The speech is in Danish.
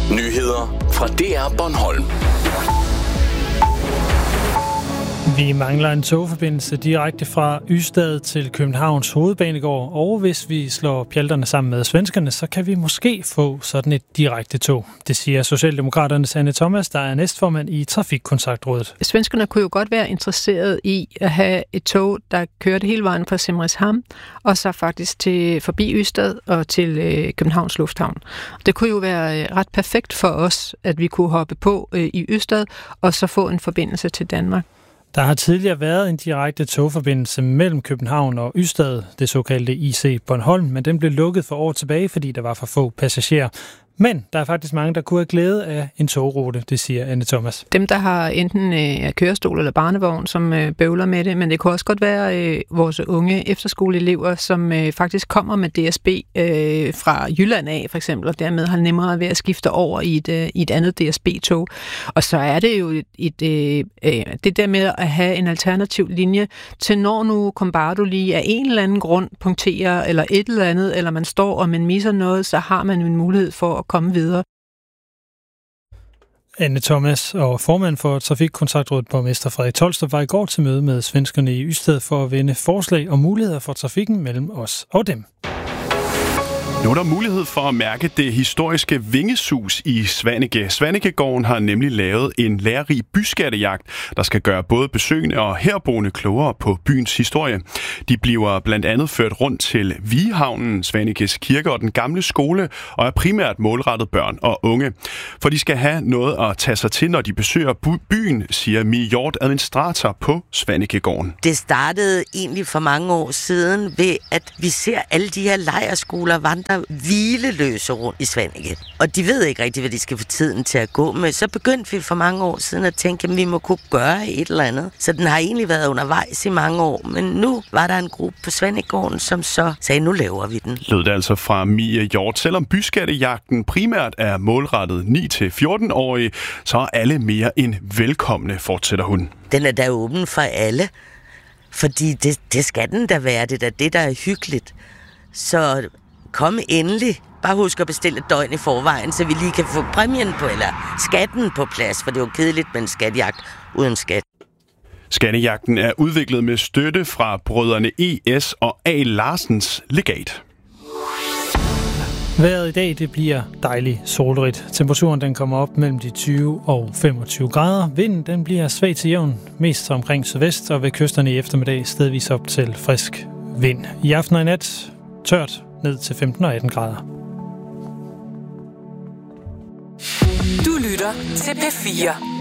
Nyheder fra DR Bornholm. Vi mangler en togforbindelse direkte fra Ystad til Københavns Hovedbanegård, og hvis vi slår pjalterne sammen med svenskerne, så kan vi måske få sådan et direkte tog. Det siger Socialdemokraternes Anne Thomas, der er næstformand i Trafikkontaktrådet. Svenskerne kunne jo godt være interesseret i at have et tog, der kørte hele vejen fra Simrishamn, og så faktisk til forbi Ystad og til Københavns Lufthavn. Det kunne jo være ret perfekt for os, at vi kunne hoppe på i Ystad, og så få en forbindelse til Danmark. Der har tidligere været en direkte togforbindelse mellem København og Ystad, det såkaldte IC Bornholm, men den blev lukket for år tilbage, fordi der var for få passagerer. Men der er faktisk mange, der kunne have glæde af en togrute, det siger Anne Thomas. Dem, der har enten kørestol eller barnevogn, som bøvler med det, men det kunne også godt være vores unge efterskoleelever, som faktisk kommer med DSB fra Jylland af, for eksempel, og dermed har nemmere ved at skifte over i et andet DSB-tog. Og så er det jo det der med at have en alternativ linje til, når nu Kombardo lige af en eller anden grund punkterer, eller et eller andet, eller man står og man misser noget, så har man en mulighed for at komme videre. Anne Thomas og formand for Trafikkontaktrådet, borgmester Frederik Tolstrup, var i går til møde med svenskerne i Ystad for at vinde forslag og muligheder for trafikken mellem os og dem. Nu er der mulighed for at mærke det historiske vingesus i Svaneke. Svanekegården har nemlig lavet en lærerig byskattejagt, der skal gøre både besøgende og herboende klogere på byens historie. De bliver blandt andet ført rundt til Vigehavnen, Svanekes kirke og den gamle skole, og er primært målrettet børn og unge. For de skal have noget at tage sig til, når de besøger byen, siger Mie Hjort, administrator på Svanekegården. Det startede egentlig for mange år siden ved, at vi ser alle de her lejrskoler vandre hvileløse rundt i Svaneke. Og de ved ikke rigtig, hvad de skal få tiden til at gå med. Så begyndte vi for mange år siden at tænke, at vi må kunne gøre et eller andet. Så den har egentlig været undervejs i mange år. Men nu var der en gruppe på Svanekegården, som så sagde, nu laver vi den. Lød det altså fra Mie Hjort. Selvom byskattejagten primært er målrettet 9-14-årige, så er alle mere end velkomne, fortsætter hun. Den er da åben for alle. Fordi det skal den da være. Det er det, der er hyggeligt. Så kom endelig. Bare husk at bestille et døgn i forvejen, så vi lige kan få præmien på, eller skatten på plads, for det er jo kedeligt med en skattejagt uden skat. Skattejagten er udviklet med støtte fra brødrene E.S. og A. Larsens legat. Vejret i dag, det bliver dejligt solrigt. Temperaturen den kommer op mellem de 20 og 25 grader. Vinden den bliver svag til jævn, mest omkring sydvest, og ved kysterne i eftermiddag stedvis op til frisk vind. I aften og i nat tørt ned til 15 og 18 grader. Du lytter til P4.